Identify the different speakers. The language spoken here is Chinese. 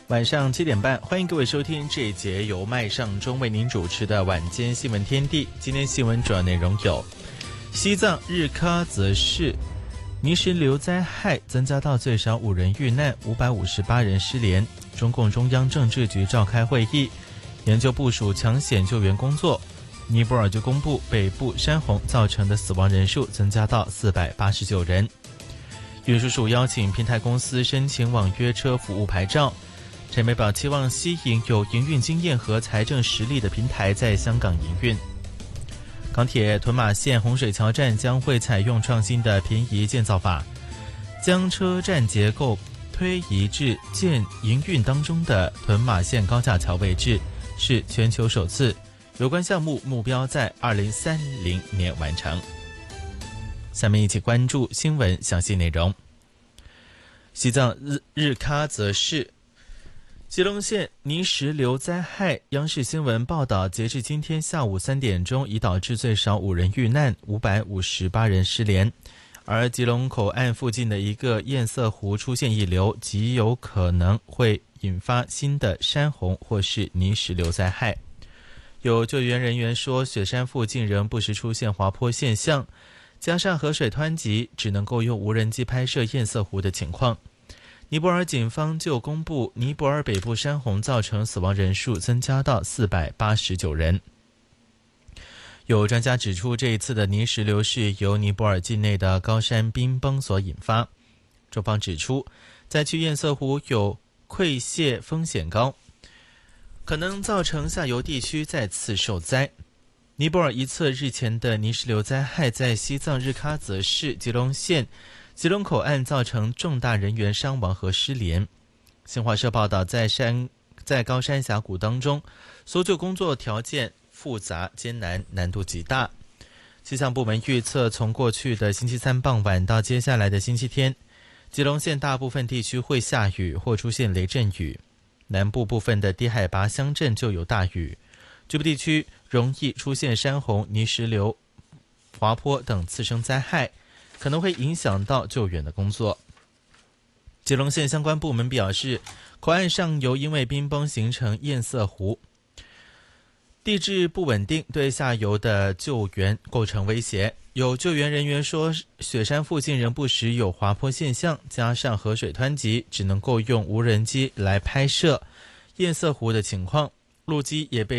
Speaker 1: 晚上7点半，欢迎各位收听这一节由麦尚中为您主持的晚间新闻天地。今天新闻主要内容有：西藏日喀则市泥石流灾害增加到最少5人遇难，558人失联。中共中央政治局召开会议，研究部署抢险救援工作。尼泊尔就公布北部山洪造成的死亡人数增加到489人。运输署邀请平台公司申请网约车服务牌照。陈美宝期望吸引有营运经验和财政实力的平台在香港营运。港铁屯马线洪水桥站将会采用创新的便宜建造法，将车站结构推移至建营运当中的屯马线高架桥位置，是全球首次。有关项目目标在2030年完成。下面一起关注新闻详细内容。西藏日喀则市吉隆县泥石流灾害，央视新闻报道，截至今天下午3点钟，已导致最少5人遇难，558人失联。而吉隆口岸附近的一个堰塞湖出现溢流，极有可能会引发新的山洪或是泥石流灾害。有救援人员说，雪山附近仍不时出现滑坡现象，加上河水湍急，只能够用无人机拍摄堰塞湖的情况。尼泊尔警方就公布，尼泊尔北部山洪造成死亡人数增加到489人。有专家指出，这一次的泥石流是由尼泊尔境内的高山冰崩所引发。中方指出，灾区堰塞湖有溃泻风险高，可能造成下游地区再次受灾。尼泊尔一侧日前的泥石流灾害在西藏日喀则市吉隆县吉隆口岸造成重大人员伤亡和失联。新华社报道，在高山峡谷当中，搜救工作条件复杂艰难，难度极大。气象部门预测，从过去的星期三傍晚到接下来的星期天，吉隆县大部分地区会下雨或出现雷阵雨，南部部分的低海拔乡镇就有大雨。局部地区容易出现山洪、泥石流、滑坡等次生灾害，可能会影响到救援的工作。吉隆县相关部门表示，口岸上游因为冰崩形成堰塞湖，地质不稳定，对下游的救援构成威胁。有救援人员说，雪山附近仍不时有滑坡现象，加上河水湍急，只能够用无人机来拍摄堰塞湖的情况。陆基也被